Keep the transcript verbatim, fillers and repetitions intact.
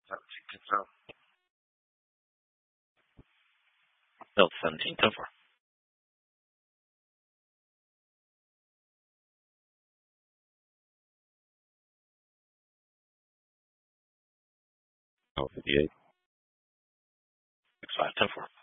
Delta seventeen, ten four. Oh, fifty-eight. six five, ten four.